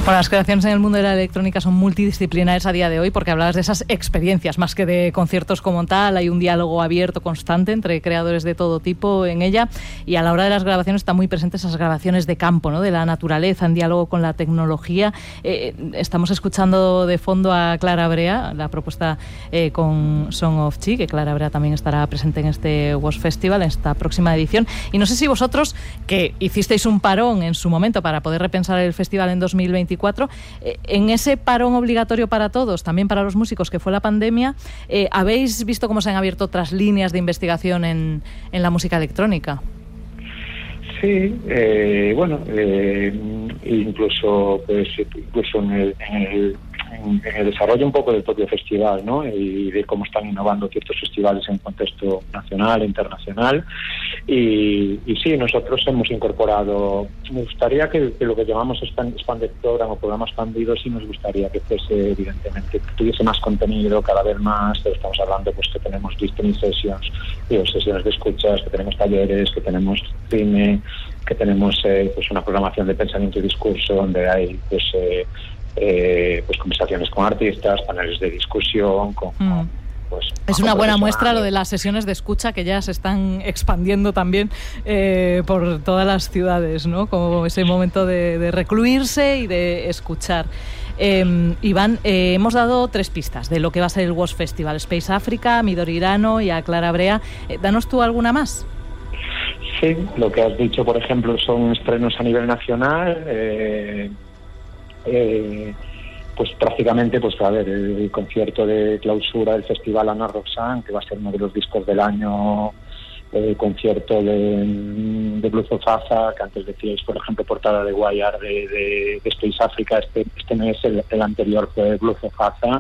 Bueno, las creaciones en el mundo de la electrónica son multidisciplinares a día de hoy, porque hablabas de esas experiencias, más que de conciertos como tal. Hay un diálogo abierto constante entre creadores de todo tipo en ella, y a la hora de las grabaciones están muy presentes esas grabaciones de campo, ¿no? De la naturaleza, en diálogo con la tecnología. Estamos escuchando de fondo a Clara Brea, la propuesta con Song of Chi, que Clara Brea también estará presente en este WOS Festival, en esta próxima edición. Y no sé si vosotros, que hicisteis un parón en su momento para poder repensar el festival en 2024, en ese parón obligatorio para todos, también para los músicos, que fue la pandemia, ¿habéis visto cómo se han abierto otras líneas de investigación en la música electrónica? Sí, incluso en el desarrollo un poco del propio festival, ¿no? Y de cómo están innovando ciertos festivales en contexto nacional e internacional. Y sí, nosotros hemos incorporado, me gustaría que lo que llamamos Expanded Program o programa expandido, sí nos gustaría que fuese, evidentemente, que tuviese más contenido cada vez más. Pero estamos hablando pues que tenemos listening sessions, sesiones de escuchas, que tenemos talleres, que tenemos cine, que tenemos pues una programación de pensamiento y discurso donde hay pues conversaciones con artistas, paneles de discusión, es una buena muestra lo de las sesiones de escucha, que ya se están expandiendo también por todas las ciudades, ¿no? Como ese momento de recluirse y de escuchar. Iván, hemos dado 3 pistas de lo que va a ser el WOS Festival: Space Africa, Midori Hirano y a Clara Brea. Danos tú alguna más. Sí, lo que has dicho, por ejemplo, son estrenos a nivel nacional. Pues prácticamente, pues a ver, el concierto de clausura del festival Ana Roxanne, que va a ser uno de los discos del año, el concierto de Blues of Aza, que antes decíais, por ejemplo, portada de Wire de Space Africa, este mes, el anterior fue Blues of Aza.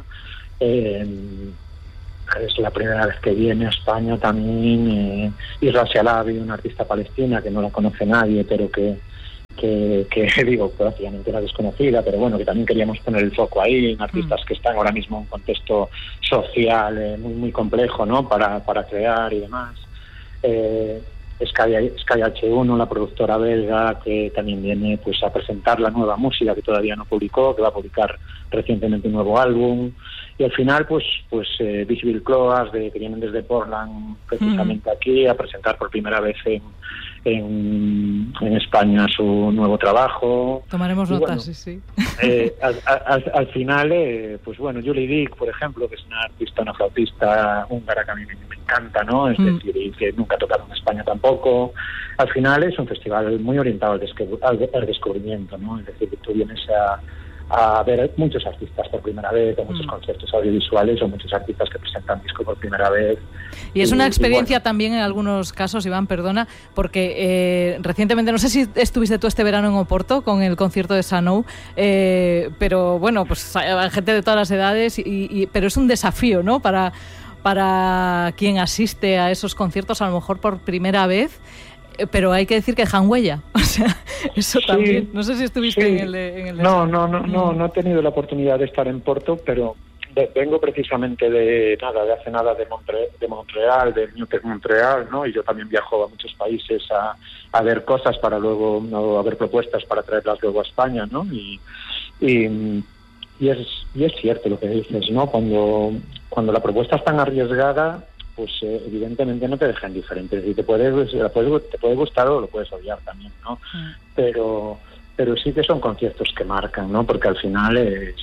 Es la primera vez que viene a España también Isra Shalabi, una artista palestina que no la conoce nadie, pero que digo, prácticamente era desconocida, pero bueno, que también queríamos poner el foco ahí en artistas que están ahora mismo en un contexto social muy, muy complejo, ¿no? Para crear y demás. Sky H1, la productora belga, que también viene pues a presentar la nueva música que todavía no publicó, que va a publicar recientemente un nuevo álbum. Y al final pues Visible Cloas, que vienen desde Portland precisamente aquí a presentar por primera vez en España su nuevo trabajo. Tomaremos notas, sí. Al final, pues bueno, Julie Dick, por ejemplo, que es una flautista húngara que a mí me encanta, ¿no? Es decir, y que nunca ha tocado en España tampoco. Al final es un festival muy orientado al descubrimiento, ¿no? Es decir, que tú vienes a ver muchos artistas por primera vez, o muchos conciertos audiovisuales, o muchos artistas que presentan disco por primera vez. Y es una experiencia también en algunos casos, Iván, perdona, porque recientemente, no sé si estuviste tú este verano en Oporto con el concierto de Sanou, pero bueno, pues hay gente de todas las edades, pero es un desafío, ¿no? Para quien asiste a esos conciertos, a lo mejor por primera vez. Pero hay que decir que dejan huella, o sea, eso sí, también. No sé si estuviste en el No he tenido la oportunidad de estar en Porto, pero vengo precisamente de Montreal, de New Tech Montreal, ¿no? Y yo también viajo a muchos países a ver cosas para luego a ver propuestas para traerlas luego a España, ¿no? Y es cierto lo que dices, ¿no? Cuando la propuesta es tan arriesgada, pues evidentemente no te deja indiferente. Si te puede gustar o lo puedes odiar también, ¿no? Pero sí que son conciertos que marcan, ¿no? Porque al final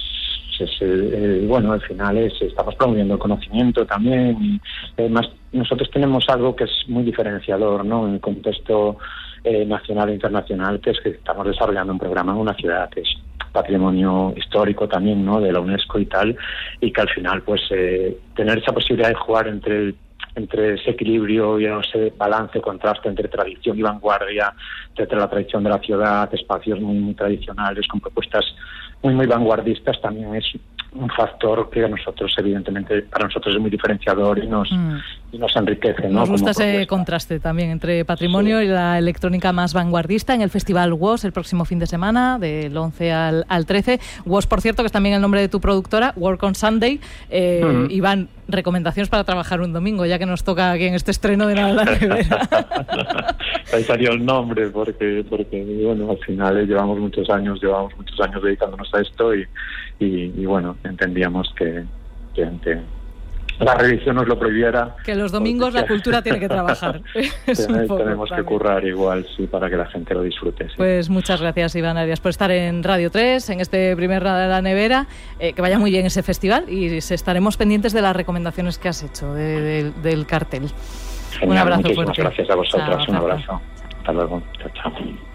estamos promoviendo el conocimiento también, y además nosotros tenemos algo que es muy diferenciador, ¿no? En el contexto nacional e internacional, que es que estamos desarrollando un programa en una ciudad que es patrimonio histórico también, ¿no? De la UNESCO y tal, y que al final pues tener esa posibilidad de jugar entre ese equilibrio y ese balance, contraste entre tradición y vanguardia, entre la tradición de la ciudad, espacios muy, muy tradicionales con propuestas muy, muy vanguardistas, también es un factor que evidentemente para nosotros es muy diferenciador y nos enriquece, ¿no? Nos gusta ese contraste también entre patrimonio y la electrónica más vanguardista en el Festival WOS el próximo fin de semana, del 11 al 13. WOS, por cierto, que es también el nombre de tu productora, Work on Sunday. Iván, recomendaciones para trabajar un domingo, ya que nos toca aquí en este estreno de Nada de la Ribera. ahí salió el nombre, porque bueno, al final llevamos muchos años dedicándonos a esto y bueno, entendíamos que la religión nos lo prohibiera. Que los domingos la cultura tiene que trabajar. Tenemos que currar igual, sí, para que la gente lo disfrute. Sí. Pues muchas gracias, Iván Arias, por estar en Radio 3, en este primer Radar de la Nevera. Que vaya muy bien ese festival y estaremos pendientes de las recomendaciones que has hecho del cartel. Genial, un abrazo fuerte. Muchísimas gracias a vosotros. Chao, un abrazo. Hasta luego. Chao, chao.